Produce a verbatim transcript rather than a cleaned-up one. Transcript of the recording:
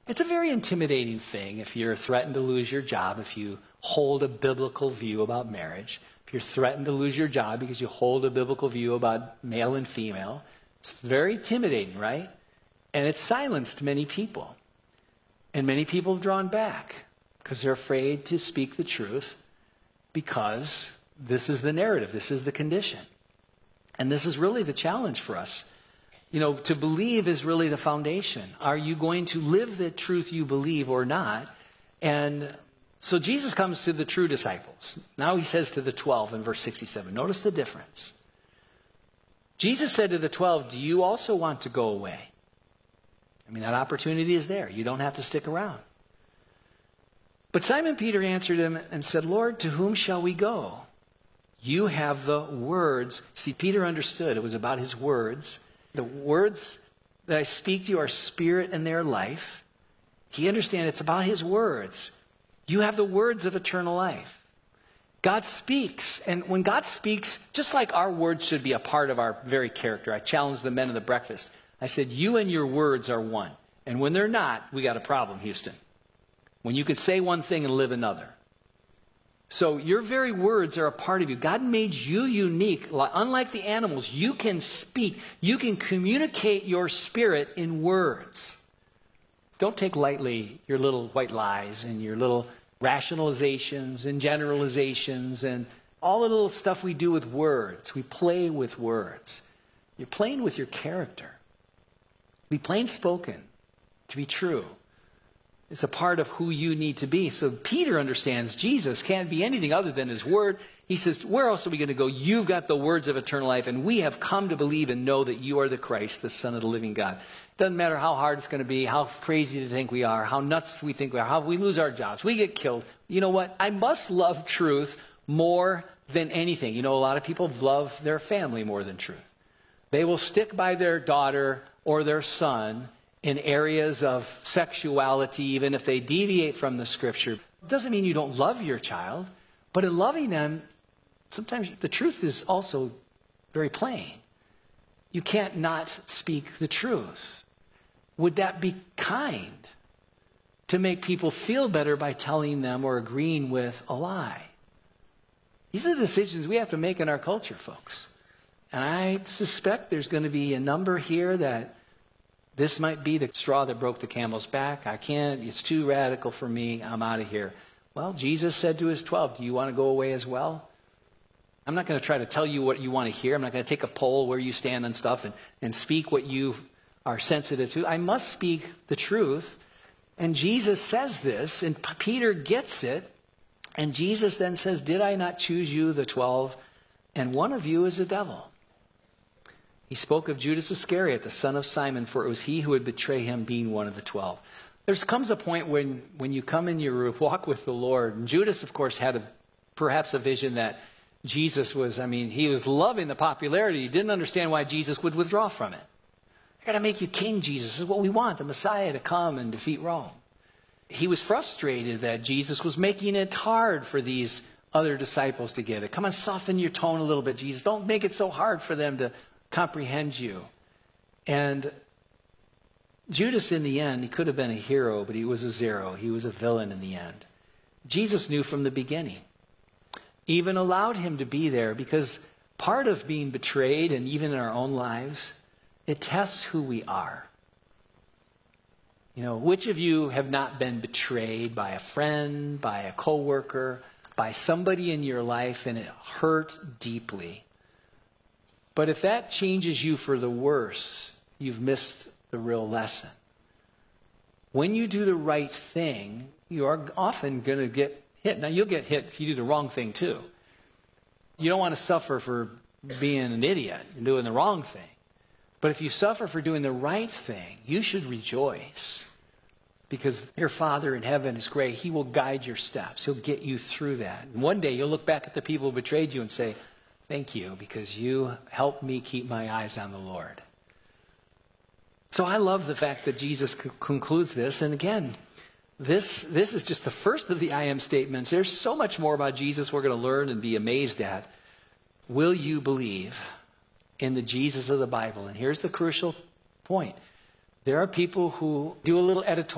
It's a very intimidating thing if you're threatened to lose your job, if you hold a biblical view about marriage. If you're threatened to lose your job because you hold a biblical view about male and female, it's very intimidating, right? And it's silenced many people. And many people have drawn back because they're afraid to speak the truth because this is the narrative, this is the condition. And this is really the challenge for us. You know, to believe is really the foundation. Are you going to live the truth you believe or not? And so Jesus comes to the true disciples. Now he says to the twelve in verse sixty-seven. Notice the difference. Jesus said to the twelve, do you also want to go away? I mean, that opportunity is there. You don't have to stick around. But Simon Peter answered him and said, Lord, to whom shall we go? You have the words. See, Peter understood it was about his words. The words that I speak to you are spirit and their life. He understands it's about his words. You have the words of eternal life. God speaks. And when God speaks, just like our words should be a part of our very character. I challenged the men of the breakfast. I said, you and your words are one. And when they're not, we got a problem, Houston. When you can say one thing and live another. So your very words are a part of you. God made you unique. Unlike the animals, you can speak. You can communicate your spirit in words. Don't take lightly your little white lies and your little rationalizations and generalizations and all the little stuff we do with words. We play with words. You're playing with your character. Be plain spoken to be true. It's a part of who you need to be. So Peter understands Jesus can't be anything other than his word. He says, where else are we going to go? You've got the words of eternal life, and we have come to believe and know that you are the Christ, the Son of the living God. It doesn't matter how hard it's going to be, how crazy to think we are, how nuts we think we are, how we lose our jobs, we get killed. You know what? I must love truth more than anything. You know, a lot of people love their family more than truth. They will stick by their daughter or their son in areas of sexuality, even if they deviate from the scripture. It doesn't mean you don't love your child, but in loving them, sometimes the truth is also very plain. You can't not speak the truth. Would that be kind to make people feel better by telling them or agreeing with a lie? These are the decisions we have to make in our culture, folks. And I suspect there's going to be a number here that this might be the straw that broke the camel's back. I can't, it's too radical for me. I'm out of here. Well, Jesus said to his twelve, do you want to go away as well? I'm not going to try to tell you what you want to hear. I'm not going to take a poll where you stand on stuff and, and speak what you are sensitive to. I must speak the truth. And Jesus says this, and Peter gets it. And Jesus then says, did I not choose you, the twelve, and one of you is a devil? He spoke of Judas Iscariot, the son of Simon, for it was he who would betray him, being one of the twelve. There comes a point when, when you come in your walk with the Lord, and Judas, of course, had a, perhaps a vision that Jesus was, I mean, he was loving the popularity. He didn't understand why Jesus would withdraw from it. I got to make you king, Jesus. This is what we want, the Messiah to come and defeat Rome. He was frustrated that Jesus was making it hard for these other disciples to get it. Come on, soften your tone a little bit, Jesus. Don't make it so hard for them to comprehend you. And Judas, in the end, he could have been a hero, but he was a zero. He was a villain in the end. Jesus knew from the beginning. Even allowed him to be there because part of being betrayed, and even in our own lives, it tests who we are. You know, which of you have not been betrayed by a friend, by a coworker, by somebody in your life, and it hurts deeply? But if that changes you for the worse, you've missed the real lesson. When you do the right thing, you are often going to get hit. Now, you'll get hit if you do the wrong thing, too. You don't want to suffer for being an idiot and doing the wrong thing. But if you suffer for doing the right thing, you should rejoice. Because your Father in heaven is great. He will guide your steps. He'll get you through that. And one day, you'll look back at the people who betrayed you and say, thank you, because you helped me keep my eyes on the Lord. So I love the fact that Jesus c- concludes this. And again, this, this is just the first of the I am statements. There's so much more about Jesus we're going to learn and be amazed at. Will you believe in the Jesus of the Bible? And here's the crucial point. There are people who do a little editorial